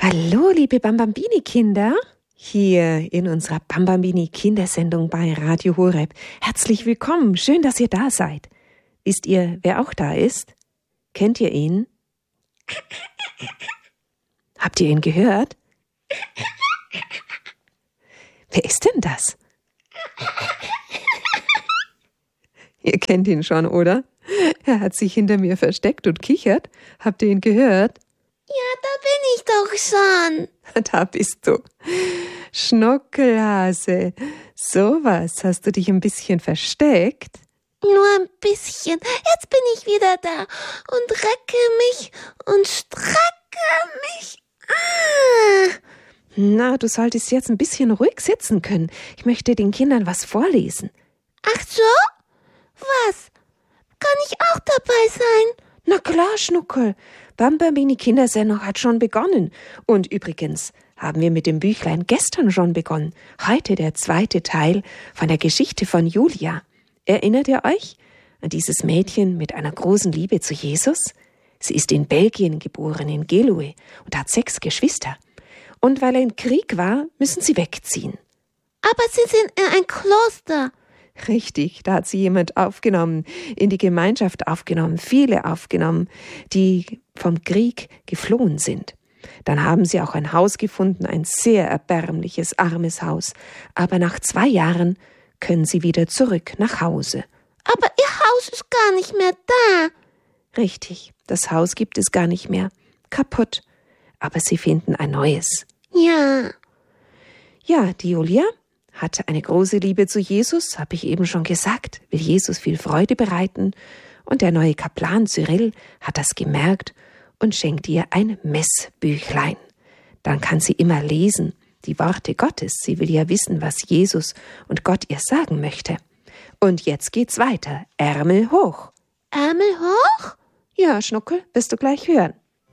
Hallo, liebe Bambambini-Kinder, hier in unserer Bambambini-Kindersendung bei Radio Horeb. Herzlich willkommen, schön, dass ihr da seid. Wisst ihr, wer auch da ist? Kennt ihr ihn? Habt ihr ihn gehört? Wer ist denn das? Ihr kennt ihn schon, oder? Er hat sich hinter mir versteckt und kichert. Habt ihr ihn gehört? Ja, da bin ich doch schon. Da bist du. Schnuckelhase. Sowas, hast du dich ein bisschen versteckt? Nur ein bisschen. Jetzt bin ich wieder da und recke mich und strecke mich. Na, du solltest jetzt ein bisschen ruhig sitzen können. Ich möchte den Kindern was vorlesen. Ach so? Was? Kann ich auch dabei sein? Na klar, Schnuckel. Bambambini-Kindersendung hat schon begonnen. Und übrigens haben wir mit dem Büchlein gestern schon begonnen. Heute der zweite Teil von der Geschichte von Julia. Erinnert ihr euch an dieses Mädchen mit einer großen Liebe zu Jesus? Sie ist in Belgien geboren, in Geloe, und hat 6 Geschwister. Und weil ein Krieg war, müssen sie wegziehen. Aber sie sind in ein Kloster. Richtig, da hat sie jemand aufgenommen, in die Gemeinschaft aufgenommen, viele aufgenommen, die vom Krieg geflohen sind. Dann haben sie auch ein Haus gefunden, ein sehr erbärmliches, armes Haus. Aber nach 2 Jahren können sie wieder zurück nach Hause. Aber ihr Haus ist gar nicht mehr da. Richtig, das Haus gibt es gar nicht mehr. Kaputt. Aber sie finden ein neues. Ja. Ja, die Julia hatte eine große Liebe zu Jesus, habe ich eben schon gesagt, will Jesus viel Freude bereiten. Und der neue Kaplan Cyril hat das gemerkt und schenkt ihr ein Messbüchlein. Dann kann sie immer lesen, die Worte Gottes. Sie will ja wissen, was Jesus und Gott ihr sagen möchte. Und jetzt geht's weiter. Ärmel hoch. Ärmel hoch? Ja, Schnuckel, wirst du gleich hören.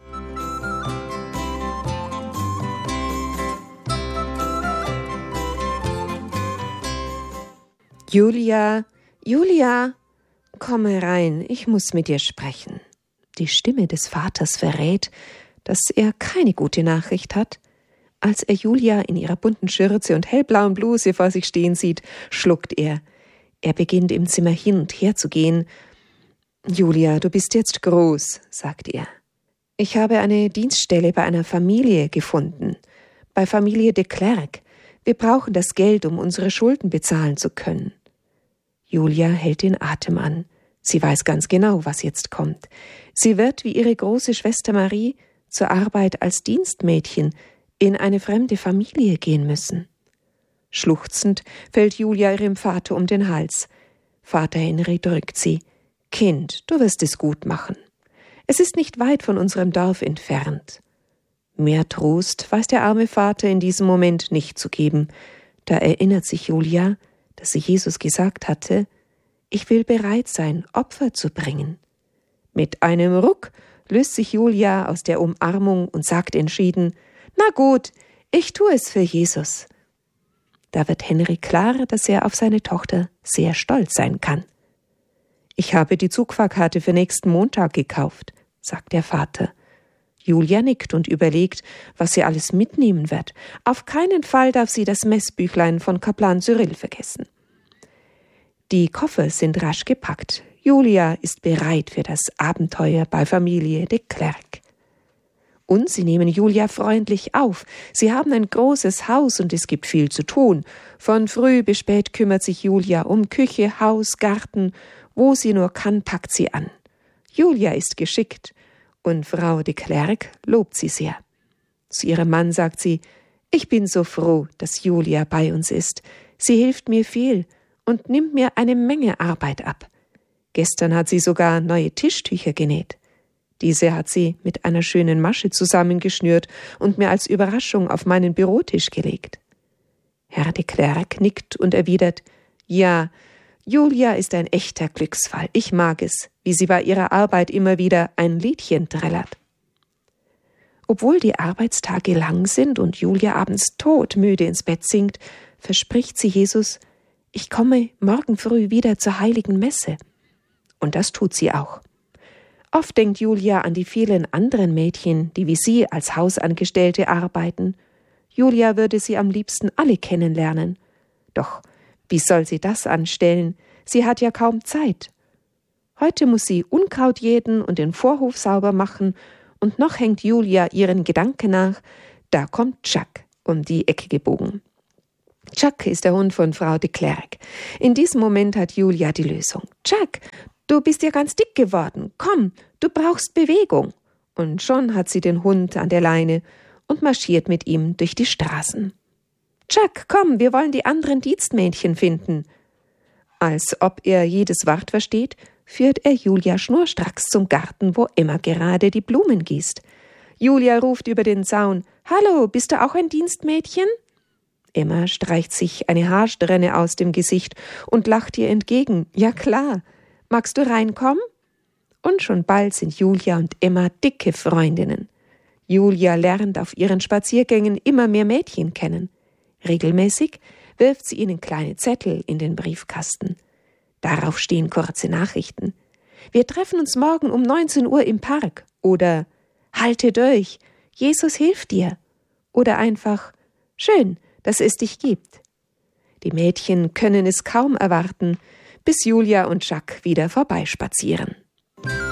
Julia, Julia, komm herein, ich muss mit dir sprechen. Die Stimme des Vaters verrät, dass er keine gute Nachricht hat. Als er Julia in ihrer bunten Schürze und hellblauen Bluse vor sich stehen sieht, schluckt er. Er beginnt im Zimmer hin und her zu gehen. Julia, du bist jetzt groß, sagt er. Ich habe eine Dienststelle bei einer Familie gefunden, bei Familie de Klerk. Wir brauchen das Geld, um unsere Schulden bezahlen zu können. Julia hält den Atem an. Sie weiß ganz genau, was jetzt kommt. Sie wird, wie ihre große Schwester Marie, zur Arbeit als Dienstmädchen in eine fremde Familie gehen müssen. Schluchzend fällt Julia ihrem Vater um den Hals. Vater Henry drückt sie. Kind, du wirst es gut machen. Es ist nicht weit von unserem Dorf entfernt. Mehr Trost weiß der arme Vater in diesem Moment nicht zu geben. Da erinnert sich Julia, dass sie Jesus gesagt hatte, ich will bereit sein, Opfer zu bringen. Mit einem Ruck löst sich Julia aus der Umarmung und sagt entschieden, na gut, ich tue es für Jesus. Da wird Henry klar, dass er auf seine Tochter sehr stolz sein kann. Ich habe die Zugfahrkarte für nächsten Montag gekauft, sagt der Vater. Julia nickt und überlegt, was sie alles mitnehmen wird. Auf keinen Fall darf sie das Messbüchlein von Kaplan Cyril vergessen. Die Koffer sind rasch gepackt. Julia ist bereit für das Abenteuer bei Familie de Klerk. Und sie nehmen Julia freundlich auf. Sie haben ein großes Haus und es gibt viel zu tun. Von früh bis spät kümmert sich Julia um Küche, Haus, Garten. Wo sie nur kann, packt sie an. Julia ist geschickt. Und Frau de Klerk lobt sie sehr. Zu ihrem Mann sagt sie, ich bin so froh, dass Julia bei uns ist. Sie hilft mir viel und nimmt mir eine Menge Arbeit ab. Gestern hat sie sogar neue Tischtücher genäht. Diese hat sie mit einer schönen Masche zusammengeschnürt und mir als Überraschung auf meinen Bürotisch gelegt. Herr de Klerk nickt und erwidert, ja, Julia ist ein echter Glücksfall. Ich mag es, wie sie bei ihrer Arbeit immer wieder ein Liedchen trällert. Obwohl die Arbeitstage lang sind und Julia abends todmüde ins Bett sinkt, verspricht sie Jesus, ich komme morgen früh wieder zur heiligen Messe. Und das tut sie auch. Oft denkt Julia an die vielen anderen Mädchen, die wie sie als Hausangestellte arbeiten. Julia würde sie am liebsten alle kennenlernen. Doch wie soll sie das anstellen? Sie hat ja kaum Zeit. Heute muss sie Unkraut jäten und den Vorhof sauber machen, und noch hängt Julia ihren Gedanken nach. Da kommt Chuck um die Ecke gebogen. Chuck ist der Hund von Frau de Klerk. In diesem Moment hat Julia die Lösung. Chuck, du bist ja ganz dick geworden. Komm, du brauchst Bewegung. Und schon hat sie den Hund an der Leine und marschiert mit ihm durch die Straßen. Chuck, komm, wir wollen die anderen Dienstmädchen finden. Als ob er jedes Wort versteht, führt er Julia schnurstracks zum Garten, wo Emma gerade die Blumen gießt. Julia ruft über den Zaun: »Hallo, bist du auch ein Dienstmädchen?« Emma streicht sich eine Haarsträhne aus dem Gesicht und lacht ihr entgegen. »Ja klar, magst du reinkommen?« Und schon bald sind Julia und Emma dicke Freundinnen. Julia lernt auf ihren Spaziergängen immer mehr Mädchen kennen. Regelmäßig wirft sie ihnen kleine Zettel in den Briefkasten. Darauf stehen kurze Nachrichten. »Wir treffen uns morgen um 19 Uhr im Park« oder »Halte durch, Jesus hilft dir« oder einfach »Schön, dass es dich gibt«. Die Mädchen können es kaum erwarten, bis Julia und Chuck wieder vorbeispazieren.